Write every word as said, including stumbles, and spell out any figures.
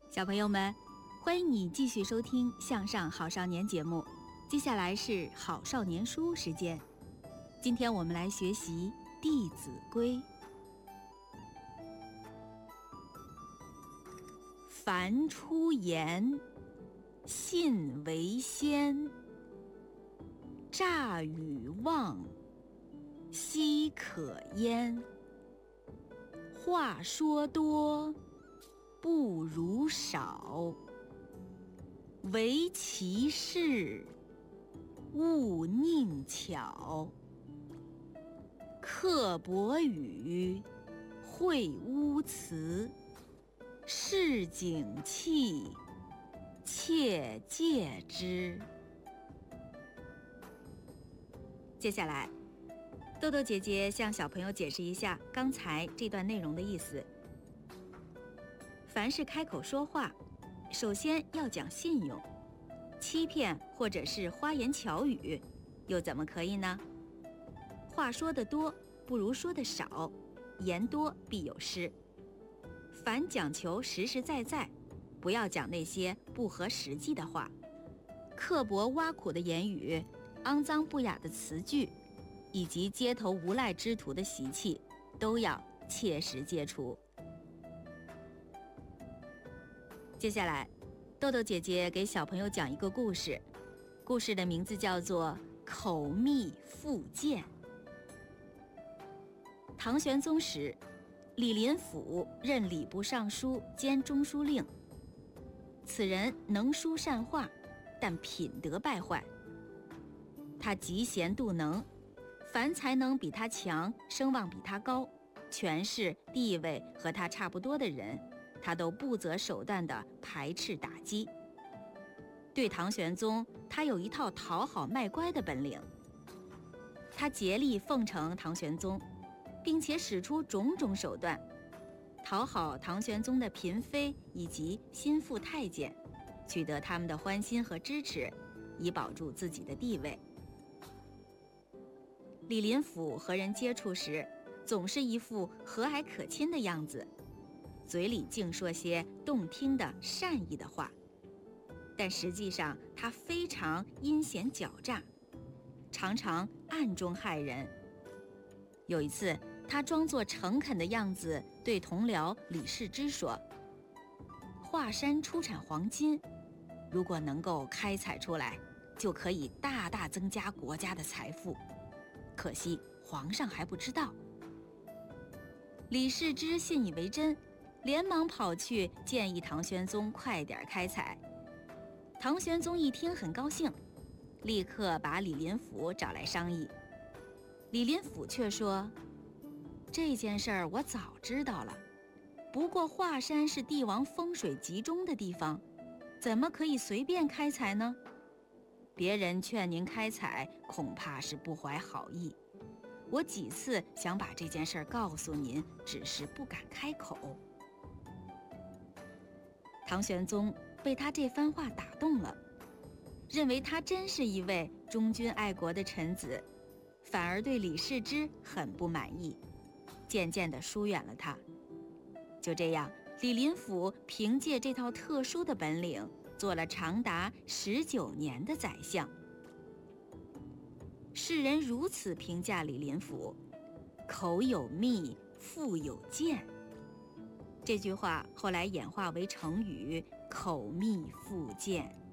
小朋友们，欢迎你继续收听《向上好少年》节目。接下来是好少年书时间，今天我们来学习《弟子规》。凡出言，信为先。诈与妄，奚可焉？话说多，不如少。唯其事，勿佞巧。刻薄语，秽污辞，市井气，切戒之。接下来，豆豆姐姐向小朋友解释一下刚才这段内容的意思。凡是开口说话，首先要讲信用，欺骗或者是花言巧语，又怎么可以呢？话说得多，不如说得少，言多必有失。凡讲求实实在在，不要讲那些不合实际的话，刻薄挖苦的言语，肮脏不雅的词句，以及街头无赖之徒的习气，都要切实戒除。接下来，豆豆姐姐给小朋友讲一个故事，故事的名字叫做《口蜜腹剑》。唐玄宗时，李林甫任礼部尚书兼中书令。此人能书善画，但品德败坏。他嫉贤妒能，凡才能比他强、声望比他高、权势地位和他差不多的人，他都不择手段地排斥打击。对唐玄宗，他有一套讨好卖乖的本领。他竭力奉承唐玄宗，并且使出种种手段，讨好唐玄宗的嫔妃以及心腹太监，取得他们的欢心和支持，以保住自己的地位。李林甫和人接触时，总是一副和蔼可亲的样子，嘴里净说些动听的善意的话，但实际上他非常阴险狡诈，常常暗中害人。有一次，他装作诚恳的样子，对同僚李世之说：华山出产黄金，如果能够开采出来，就可以大大增加国家的财富，可惜皇上还不知道。李世之信以为真，连忙跑去建议唐玄宗快点开采。唐玄宗一听很高兴，立刻把李林甫找来商议。李林甫却说：这件事儿我早知道了，不过华山是帝王风水集中的地方，怎么可以随便开采呢？别人劝您开采，恐怕是不怀好意。我几次想把这件事儿告诉您，只是不敢开口。唐玄宗被他这番话打动了，认为他真是一位忠君爱国的臣子，反而对李世之很不满意，渐渐地疏远了他。就这样，李林甫凭借这套特殊的本领，做了长达十九年的宰相。世人如此评价李林甫：口有蜜，腹有剑。这句话后来演化为成语口蜜腹剑。